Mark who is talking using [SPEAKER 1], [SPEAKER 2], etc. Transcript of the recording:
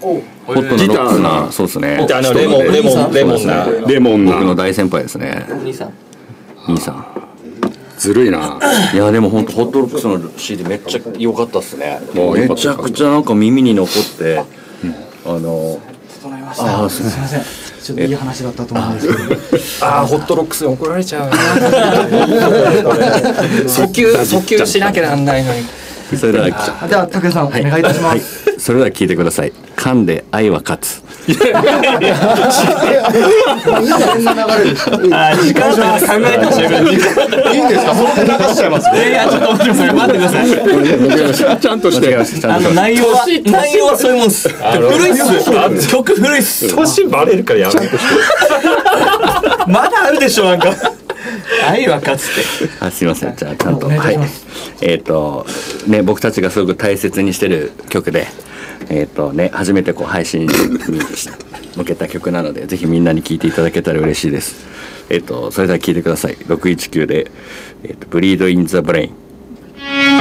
[SPEAKER 1] ホットなロックな、そうですね。
[SPEAKER 2] レモンな
[SPEAKER 1] 僕の大先輩ですね。兄さん。
[SPEAKER 2] ずるいな。
[SPEAKER 1] いやでも本当ホットロックスの CD めっちゃ良かったっすね。めちゃくちゃなんか耳に残って、
[SPEAKER 3] 整いました。すみません。ちょっといい話だったと思うんですけど。
[SPEAKER 4] ホットロックスに怒られちゃう。訴求しなきゃなんないのに。
[SPEAKER 1] それでは
[SPEAKER 3] では武さんお願いいたします。
[SPEAKER 1] それでは聞いてください。噛んで愛は勝つ。
[SPEAKER 3] いい流れです。
[SPEAKER 4] 時間差考えてほしい。いいんです
[SPEAKER 2] か？それで流しちゃいます。
[SPEAKER 4] いやちょっと待ってください。
[SPEAKER 2] ちゃんとして。
[SPEAKER 4] 内容はそういうもんっす。古いっす。曲古いっす。
[SPEAKER 2] 年バレるからやめて。
[SPEAKER 4] まだあるでしょなんか。愛は勝つって。
[SPEAKER 1] すいません。じゃあちゃんとはい。ね僕たちがすごく大切にしてる曲で。初めて配信に向けた曲なのでぜひみんなに聴いていただけたら嬉しいです。それでは聴いてください。619で、Bleed in the Brain。